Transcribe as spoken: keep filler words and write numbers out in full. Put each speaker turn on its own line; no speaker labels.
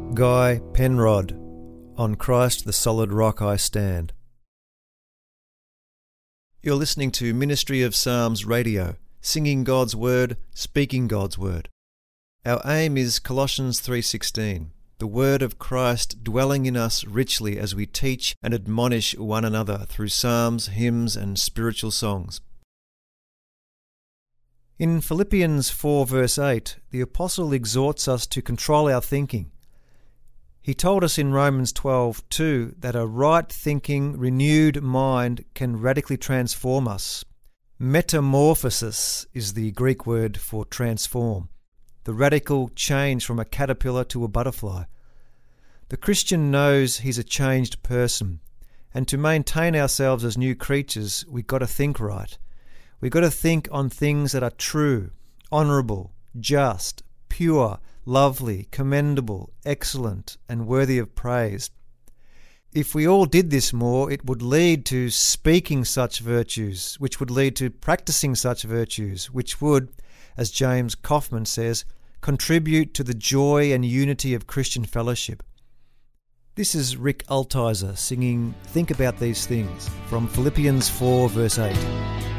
Guy Penrod, On Christ the Solid Rock I Stand. You're listening to Ministry of Psalms Radio, singing God's Word, speaking God's Word. Our aim is Colossians three sixteen, the Word of Christ dwelling in us richly as we teach and admonish one another through psalms, hymns and spiritual songs. In Philippians four verse eight, the Apostle exhorts us to control our thinking. He told us in Romans twelve two that a right-thinking, renewed mind can radically transform us. Metamorphosis is the Greek word for transform, the radical change from a caterpillar to a butterfly. The Christian knows he's a changed person, and to maintain ourselves as new creatures, we've got to think right. We've got to think on things that are true, honourable, just, pure, lovely, commendable, excellent, and worthy of praise. If we all did this more, it would lead to speaking such virtues, which would lead to practicing such virtues, which would, as James Kaufman says, contribute to the joy and unity of Christian fellowship. This is Rick Altizer singing Think About These Things from Philippians four verse eight.